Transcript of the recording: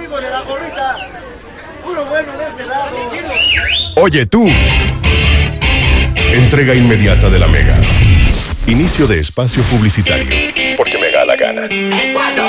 amigo de la gorrita. Puro bueno de este lado. Oye tú. Entrega inmediata de la Mega. Inicio de espacio publicitario. Porque me da la gana.